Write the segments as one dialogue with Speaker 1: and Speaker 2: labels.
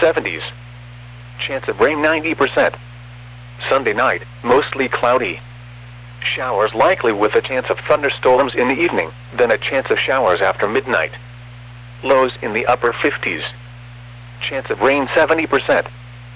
Speaker 1: mid-70s. Chance of rain 90%. Sunday night, mostly cloudy. Showers likely with a chance of thunderstorms in the evening, then a chance of showers after midnight. Lows in the upper 50s. Chance of rain 70%.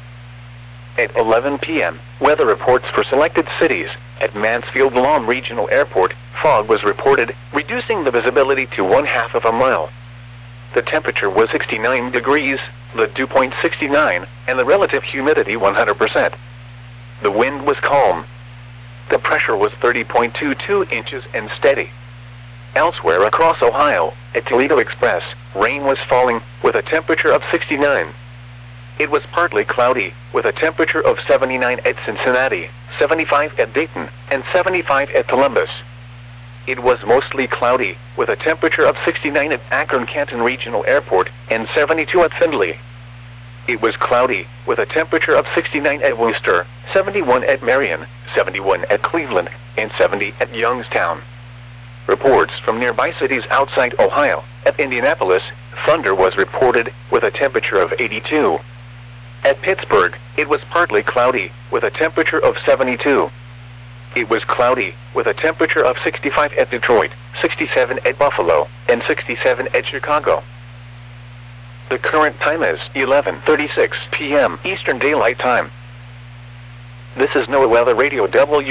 Speaker 1: At 11 p.m., weather reports for selected cities. At Mansfield Lawn Regional Airport, fog was reported, reducing the visibility to 1/2 of a mile. The temperature was 69 degrees, the dew point 69, and the relative humidity 100%. The wind was calm. The pressure was 30.22 inches and steady. Elsewhere across Ohio, at Toledo Express, rain was falling, with a temperature of 69. It was partly cloudy, with a temperature of 79 at Cincinnati, 75 at Dayton, and 75 at Columbus. It was mostly cloudy, with a temperature of 69 at Akron-Canton Regional Airport, and 72 at Findlay. It was cloudy, with a temperature of 69 at Worcester, 71 at Marion, 71 at Cleveland, and 70 at Youngstown. Reports from nearby cities outside Ohio. At Indianapolis, thunder was reported, with a temperature of 82. At Pittsburgh, it was partly cloudy, with a temperature of 72. It was cloudy, with a temperature of 65 at Detroit, 67 at Buffalo, and 67 at Chicago. The current time is 11:36 p.m. Eastern Daylight Time. This is NOAA Weather Radio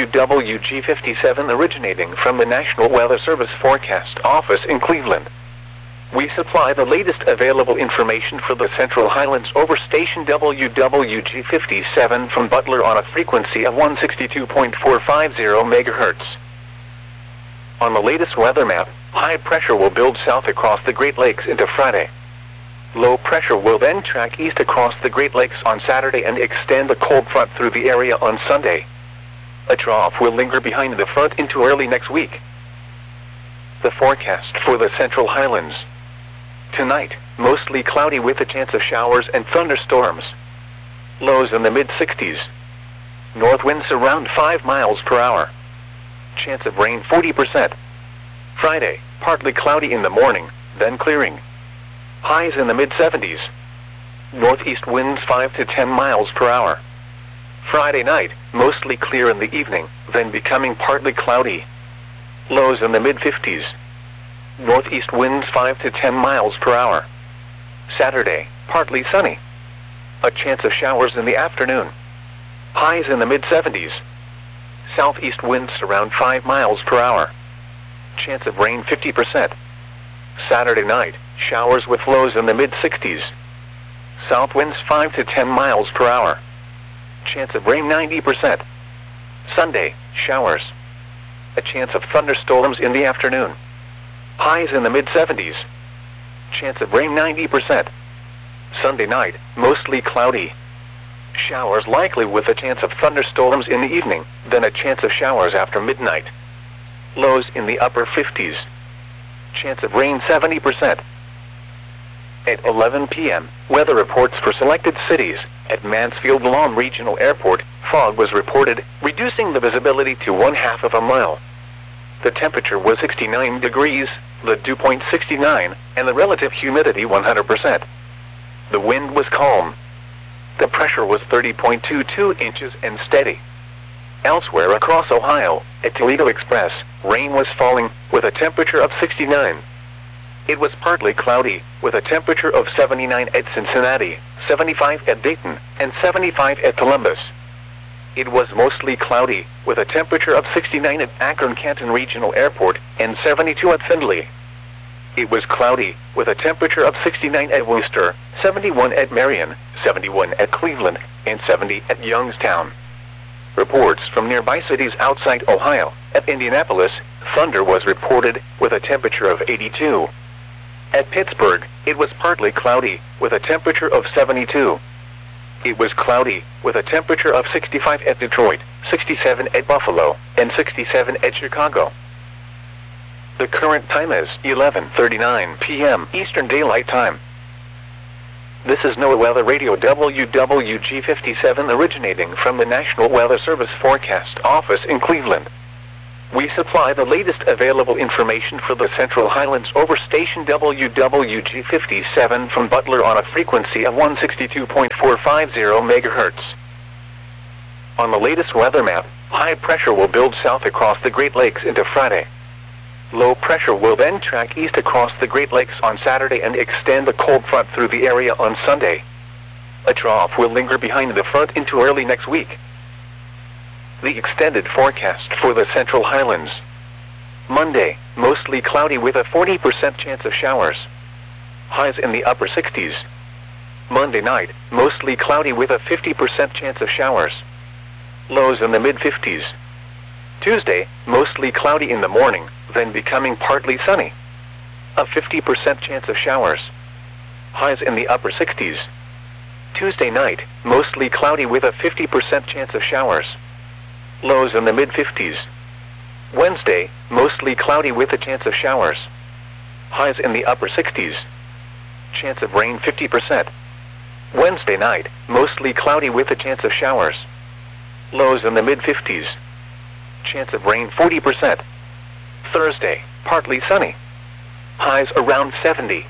Speaker 1: WWG57 originating from the National Weather Service Forecast Office in Cleveland. We supply the latest available information for the Central Highlands over station WWG57 from Butler on a frequency of 162.450 MHz. On the latest weather map, high pressure will build south across the Great Lakes into Friday. Low pressure will then track east across the Great Lakes on Saturday and extend a cold front through the area on Sunday. A trough will linger behind the front into early next week. The forecast for the Central Highlands. Tonight, mostly cloudy with a chance of showers and thunderstorms. Lows in the mid-60s. North winds around 5 miles per hour. Chance of rain 40%. Friday, partly cloudy in the morning, then clearing. Highs in the mid-70s. Northeast winds 5 to 10 miles per hour. Friday night, mostly clear in the evening, then becoming partly cloudy. Lows in the mid-50s. Northeast winds 5 to 10 miles per hour. Saturday, partly sunny. A chance of showers in the afternoon. Highs in the mid-70s. Southeast winds around 5 miles per hour. Chance of rain 50%. Saturday night, showers with lows in the mid-60s. South winds 5 to 10 miles per hour. Chance of rain 90%. Sunday, showers. A chance of thunderstorms in the afternoon. Highs in the mid-70s. Chance of rain 90%. Sunday night, mostly cloudy. Showers likely with a chance of thunderstorms in the evening, then a chance of showers after midnight. Lows in the upper 50s. Chance of rain 70%. At 11 p.m., weather reports for selected cities. At Mansfield Lawn Regional Airport, fog was reported, reducing the visibility to 1/2 of a mile. The temperature was 69 degrees, the dew point 69, and the relative humidity 100%. The wind was calm. The pressure was 30.22 inches and steady. Elsewhere across Ohio, at Toledo Express, rain was falling, with a temperature of 69. It was partly cloudy, with a temperature of 79 at Cincinnati, 75 at Dayton, and 75 at Columbus. It was mostly cloudy, with a temperature of 69 at Akron-Canton Regional Airport, and 72 at Findlay. It was cloudy, with a temperature of 69 at Worcester, 71 at Marion, 71 at Cleveland, and 70 at Youngstown. Reports from nearby cities outside Ohio. At Indianapolis, thunder was reported, with a temperature of 82. At Pittsburgh, it was partly cloudy, with a temperature of 72. It was cloudy, with a temperature of 65 at Detroit, 67 at Buffalo, and 67 at Chicago. The current time is 11:39 p.m. Eastern Daylight Time. This is NOAA Weather Radio WWG57 originating from the National Weather Service Forecast Office in Cleveland. We supply the latest available information for the Central Highlands over station WWG57 from Butler on a frequency of 162.450 MHz. On the latest weather map, high pressure will build south across the Great Lakes into Friday. Low pressure will then track east across the Great Lakes on Saturday and extend a cold front through the area on Sunday. A trough will linger behind the front into early next week. The extended forecast for the Central Highlands. Monday, mostly cloudy with a 40% chance of showers. Highs in the upper 60s. Monday night, mostly cloudy with a 50% chance of showers. Lows in the mid-50s. Tuesday, mostly cloudy in the morning, then becoming partly sunny. A 50% chance of showers. Highs in the upper 60s. Tuesday night, mostly cloudy with a 50% chance of showers. Lows in the mid-50s. Wednesday, mostly cloudy with a chance of showers. Highs in the upper 60s. Chance of rain 50%. Wednesday night, mostly cloudy with a chance of showers. Lows in the mid-50s. Chance of rain 40%. Thursday, partly sunny. Highs around 70.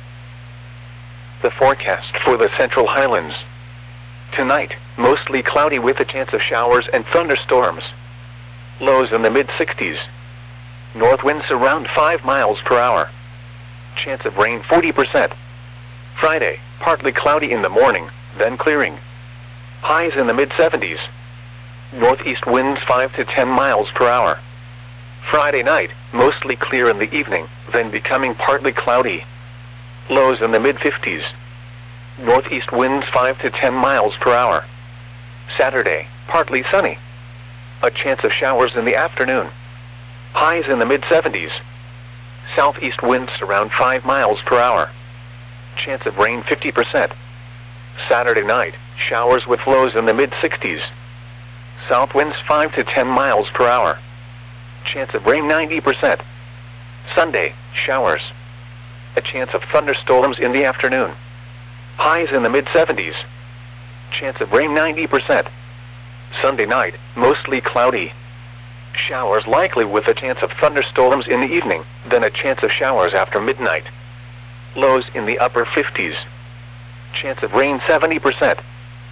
Speaker 1: The forecast for the Central Highlands. Tonight, mostly cloudy with a chance of showers and thunderstorms. Lows in the mid-60s. North winds around 5 miles per hour. Chance of rain 40%. Friday, partly cloudy in the morning, then clearing. Highs in the mid-70s. Northeast winds 5 to 10 miles per hour. Friday night, mostly clear in the evening, then becoming partly cloudy. Lows in the mid-50s. Northeast winds 5 to 10 miles per hour. Saturday, partly sunny. A chance of showers in the afternoon. Highs in the mid-70s. Southeast winds around 5 miles per hour. Chance of rain 50%. Saturday night, showers with lows in the mid-60s. South winds 5 to 10 miles per hour. Chance of rain 90%. Sunday, showers. A chance of thunderstorms in the afternoon. Highs in the mid-70s. Chance of rain 90%. Sunday night, mostly cloudy. Showers likely with a chance of thunderstorms in the evening, then a chance of showers after midnight. Lows in the upper 50s. Chance of rain 70%.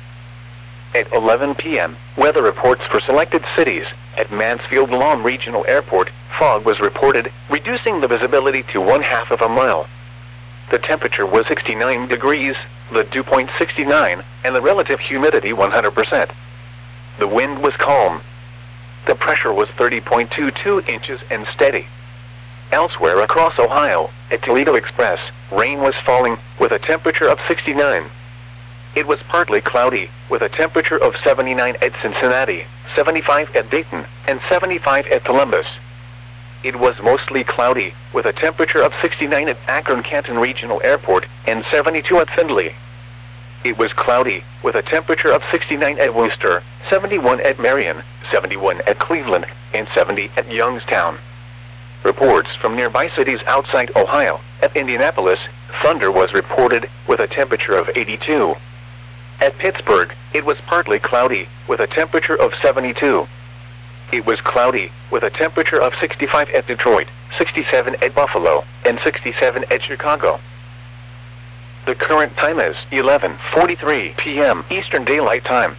Speaker 1: At 11 p.m., weather reports for selected cities. At Mansfield Lawn Regional Airport, fog was reported, reducing the visibility to 1/2 of a mile. The temperature was 69 degrees, the dew point 69, and the relative humidity 100%. The wind was calm. The pressure was 30.22 inches and steady. Elsewhere across Ohio, at Toledo Express, rain was falling, with a temperature of 69. It was partly cloudy, with a temperature of 79 at Cincinnati, 75 at Dayton, and 75 at Columbus. It was mostly cloudy, with a temperature of 69 at Akron-Canton Regional Airport, and 72 at Findlay. It was cloudy, with a temperature of 69 at Worcester, 71 at Marion, 71 at Cleveland, and 70 at Youngstown. Reports from nearby cities outside Ohio. At Indianapolis, thunder was reported, with a temperature of 82. At Pittsburgh, it was partly cloudy, with a temperature of 72. It was cloudy, with a temperature of 65 at Detroit, 67 at Buffalo, and 67 at Chicago. The current time is 11:43 p.m. Eastern Daylight Time.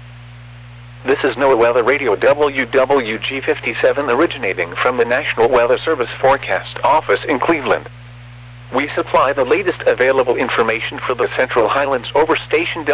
Speaker 1: This is NOAA Weather Radio WWG57 originating from the National Weather Service Forecast Office in Cleveland. We supply the latest available information for the Central Highlands over station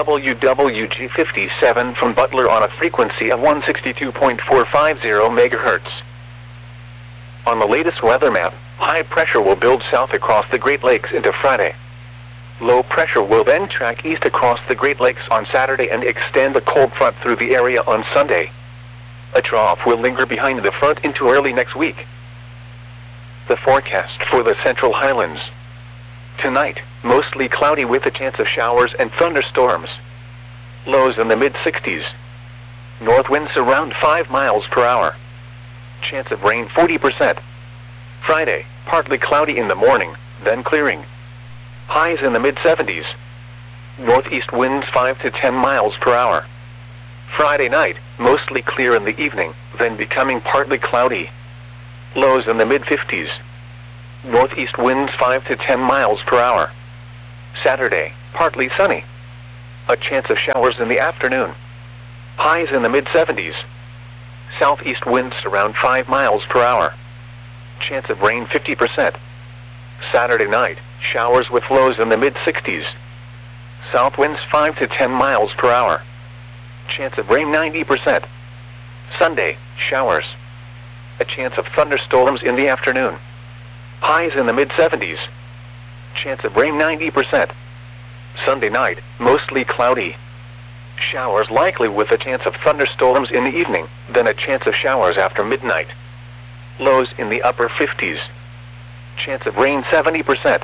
Speaker 1: WWG57 from Butler on a frequency of 162.450 MHz. On the latest weather map, high pressure will build south across the Great Lakes into Friday. Low pressure will then track east across the Great Lakes on Saturday and extend a cold front through the area on Sunday. A trough will linger behind the front into early next week. The forecast for the Central Highlands. Tonight, mostly cloudy with a chance of showers and thunderstorms. Lows in the mid-60s. North winds around 5 miles per hour. Chance of rain 40%. Friday, partly cloudy in the morning, then clearing. Highs in the mid-70s. Northeast winds 5 to 10 miles per hour. Friday night, mostly clear in the evening, then becoming partly cloudy. Lows in the mid-50s. Northeast winds 5 to 10 miles per hour. Saturday, partly sunny. A chance of showers in the afternoon. Highs in the mid-70s. Southeast winds around 5 miles per hour. Chance of rain 50%. Saturday night, showers with lows in the mid-60s. South winds 5 to 10 miles per hour. Chance of rain 90%. Sunday, showers. A chance of thunderstorms in the afternoon. Highs in the mid-70s. Chance of rain 90%. Sunday night, mostly cloudy. Showers likely with a chance of thunderstorms in the evening, then a chance of showers after midnight. Lows in the upper 50s. Chance of rain 70%.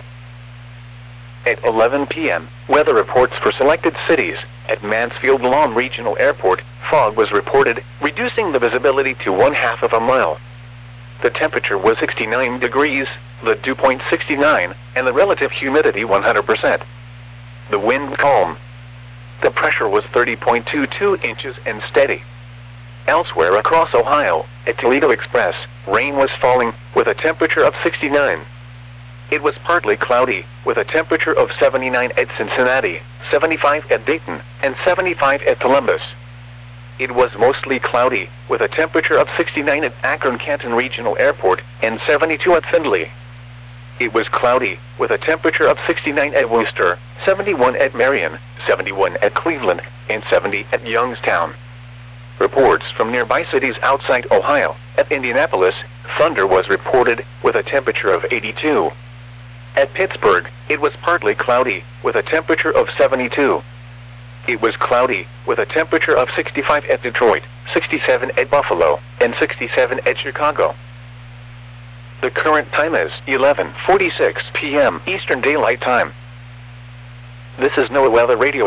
Speaker 1: At 11 p.m., weather reports for selected cities. At Mansfield-Lom Regional Airport, fog was reported, reducing the visibility to 1/2 of a mile. The temperature was 69 degrees, the dew point 69, and the relative humidity 100%. The wind calm. The pressure was 30.22 inches and steady. Elsewhere across Ohio, at Toledo Express, rain was falling, with a temperature of 69. It was partly cloudy, with a temperature of 79 at Cincinnati, 75 at Dayton, and 75 at Columbus. It was mostly cloudy, with a temperature of 69 at Akron-Canton Regional Airport, and 72 at Findlay. It was cloudy, with a temperature of 69 at Worcester, 71 at Marion, 71 at Cleveland, and 70 at Youngstown. Reports from nearby cities outside Ohio. At Indianapolis, thunder was reported, with a temperature of 82. At Pittsburgh, it was partly cloudy, with a temperature of 72. It was cloudy, with a temperature of 65 at Detroit, 67 at Buffalo, and 67 at Chicago. The current time is 11:46 p.m. Eastern Daylight Time. This is NOAA Weather Radio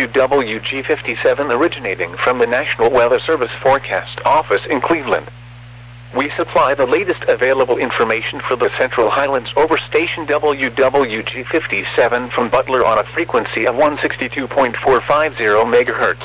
Speaker 1: WWG57 originating from the National Weather Service Forecast Office in Cleveland. We supply the latest available information for the Central Highlands over station WWG57 from Butler on a frequency of 162.450 MHz.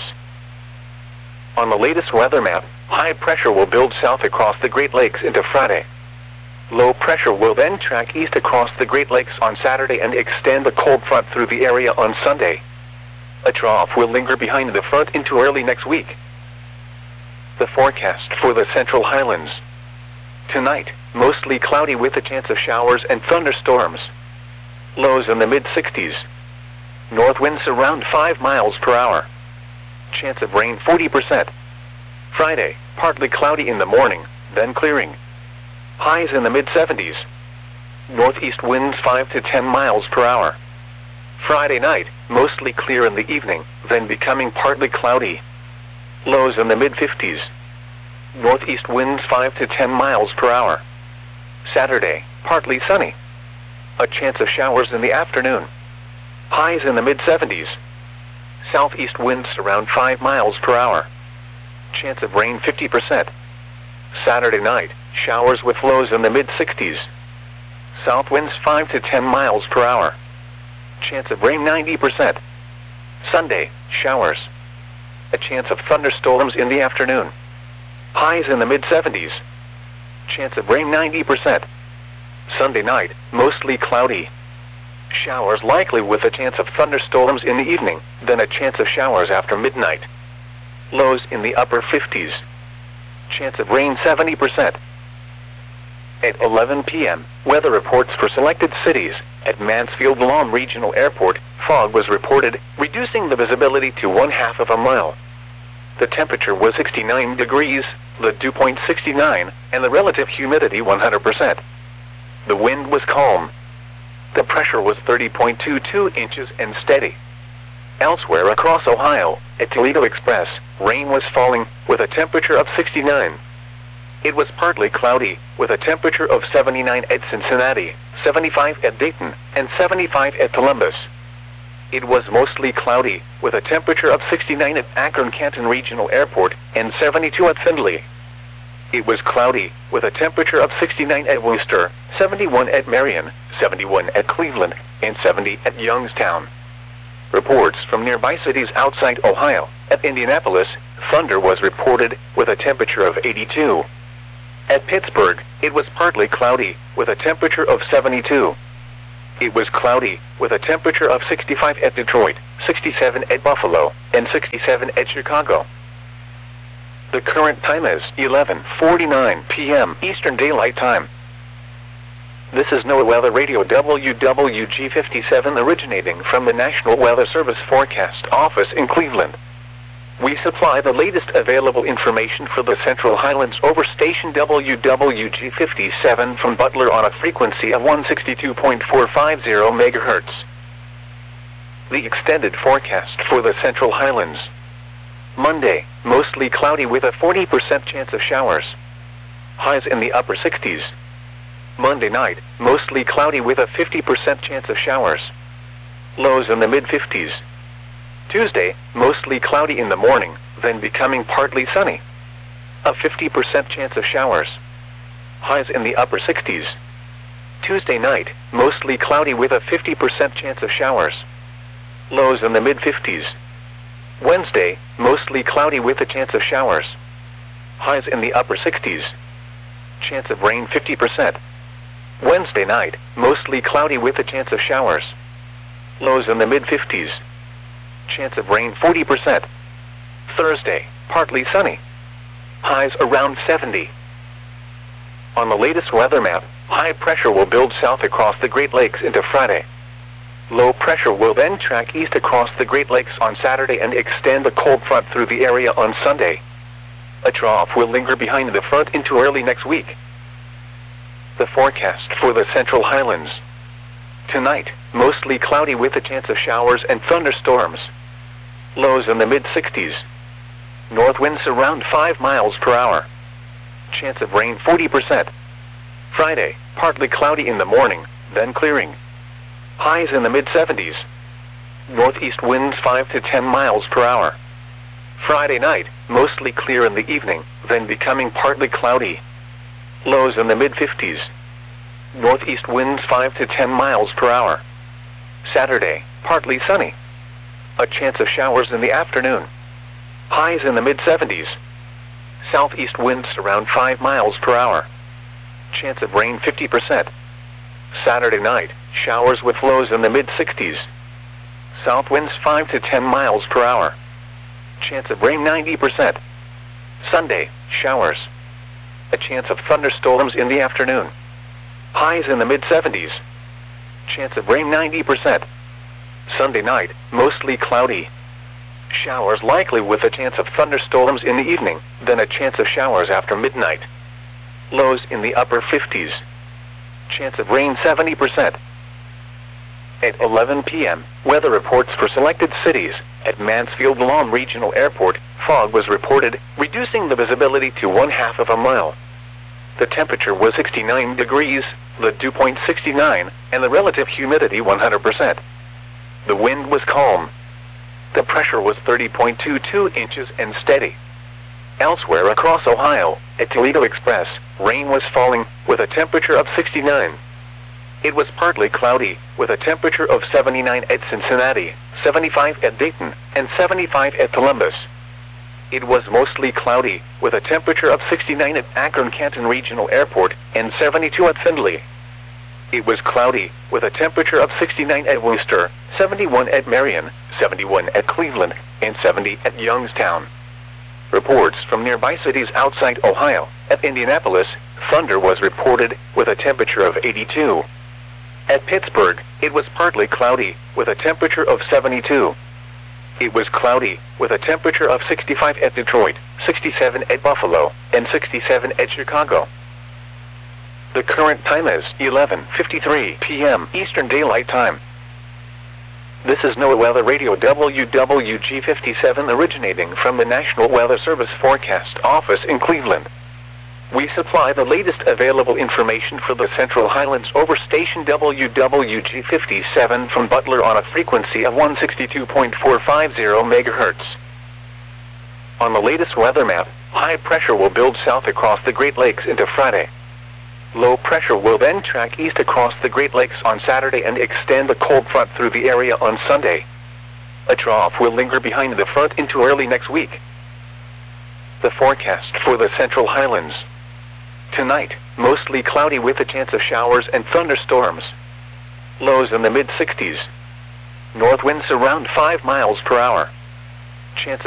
Speaker 1: On the latest weather map, high pressure will build south across the Great Lakes into Friday. Low pressure will then track east across the Great Lakes on Saturday and extend the cold front through the area on Sunday. A trough will linger behind the front into early next week. The forecast for the Central Highlands. Tonight, mostly cloudy with a chance of showers and thunderstorms. Lows in the mid-60s. North winds around 5 miles per hour. Chance of rain 40%. Friday, partly cloudy in the morning, then clearing. Highs in the mid-70s. Northeast winds 5 to 10 miles per hour. Friday night, mostly clear in the evening, then becoming partly cloudy. Lows in the mid-50s. Northeast winds 5 to 10 miles per hour. Saturday, partly sunny. A chance of showers in the afternoon. Highs in the mid-70s. Southeast winds around 5 miles per hour. Chance of rain 50%. Saturday night, showers with lows in the mid-60s. South winds 5 to 10 miles per hour. Chance of rain 90%. Sunday, showers. A chance of thunderstorms in the afternoon. Highs in the mid-70s. Chance of rain 90%. Sunday night, mostly cloudy. Showers likely with a chance of thunderstorms in the evening, then a chance of showers after midnight. Lows in the upper 50s. Chance of rain 70%. At 11 p.m., weather reports for selected cities. At Mansfield-Lom Regional Airport, fog was reported, reducing the visibility to 1/2 of a mile. The temperature was 69 degrees, the dew point 69, and the relative humidity 100%. The wind was calm. The pressure was 30.22 inches and steady. Elsewhere across Ohio, at Toledo Express, rain was falling, with a temperature of 69. It was partly cloudy, with a temperature of 79 at Cincinnati, 75 at Dayton, and 75 at Columbus. It was mostly cloudy, with a temperature of 69 at Akron-Canton Regional Airport, and 72 at Findlay. It was cloudy, with a temperature of 69 at Worcester, 71 at Marion, 71 at Cleveland, and 70 at Youngstown. Reports from nearby cities outside Ohio. At Indianapolis, thunder was reported, with a temperature of 82. At Pittsburgh, it was partly cloudy, with a temperature of 72. It was cloudy, with a temperature of 65 at Detroit, 67 at Buffalo, and 67 at Chicago. The current time is 11:49 p.m. Eastern Daylight Time. This is NOAA Weather Radio WWG57 originating from the National Weather Service Forecast Office in Cleveland. We supply the latest available information for the Central Highlands over station WWG57 from Butler on a frequency of 162.450 MHz. The extended forecast for the Central Highlands. Monday, mostly cloudy with a 40% chance of showers. Highs in the upper 60s. Monday night, mostly cloudy with a 50% chance of showers. Lows in the mid-50s. Tuesday, mostly cloudy in the morning, then becoming partly sunny. A 50% chance of showers. Highs in the upper 60s. Tuesday night, mostly cloudy with a 50% chance of showers. Lows in the mid-50s. Wednesday, mostly cloudy with a chance of showers. Highs in the upper 60s. Chance of rain 50%. Wednesday night, mostly cloudy with a chance of showers. Lows in the mid-50s. Chance of rain 40%. Thursday, partly sunny. Highs around 70. On the latest weather map, high pressure will build south across the Great Lakes into Friday. Low pressure will then track east across the Great Lakes on Saturday and extend a cold front through the area on Sunday. A trough will linger behind the front into early next week. The forecast for the Central Highlands. Tonight, mostly cloudy with a chance of showers and thunderstorms. Lows in the mid-60s. North winds around 5 miles per hour. Chance of rain 40%. Friday, partly cloudy in the morning, then clearing. Highs in the mid-70s. Northeast winds 5 to 10 miles per hour. Friday night, mostly clear in the evening, then becoming partly cloudy. Lows in the mid-50s. Northeast winds 5 to 10 miles per hour. Saturday, partly sunny. A chance of showers in the afternoon. Highs in the mid-70s. Southeast winds around 5 miles per hour. Chance of rain 50%. Saturday night, showers with lows in the mid-60s. South winds 5 to 10 miles per hour. Chance of rain 90%. Sunday, showers. A chance of thunderstorms in the afternoon. Highs in the mid-70s. Chance of rain 90%. Sunday night, mostly cloudy. Showers likely with a chance of thunderstorms in the evening, then a chance of showers after midnight. Lows in the upper 50s. Chance of rain 70%. At 11 p.m., weather reports for selected cities. At Mansfield Lawn Regional Airport, fog was reported, reducing the visibility to 1/2 of a mile. The temperature was 69 degrees, the dew point 69, and the relative humidity 100%. The wind was calm. The pressure was 30.22 inches and steady. Elsewhere across Ohio, at Toledo Express, rain was falling, with a temperature of 69. It was partly cloudy, with a temperature of 79 at Cincinnati, 75 at Dayton, and 75 at Columbus. It was mostly cloudy, with a temperature of 69 at Akron-Canton Regional Airport, and 72 at Findlay. It was cloudy, with a temperature of 69 at Worcester, 71 at Marion, 71 at Cleveland, and 70 at Youngstown. Reports from nearby cities outside Ohio. At Indianapolis, thunder was reported, with a temperature of 82. At Pittsburgh, it was partly cloudy, with a temperature of 72. It was cloudy, with a temperature of 65 at Detroit, 67 at Buffalo, and 67 at Chicago. The current time is 11:53 p.m. Eastern Daylight Time. This is NOAA Weather Radio WWG57 originating from the National Weather Service Forecast Office in Cleveland. We supply the latest available information for the Central Highlands over station WWG57 from Butler on a frequency of 162.450 MHz. On the latest weather map, high pressure will build south across the Great Lakes into Friday. Low pressure will then track east across the Great Lakes on Saturday and extend a cold front through the area on Sunday. A trough will linger behind the front into early next week. The forecast for the Central Highlands. Tonight, mostly cloudy with a chance of showers and thunderstorms. Lows in the mid-60s. North winds around 5 miles per hour. Chance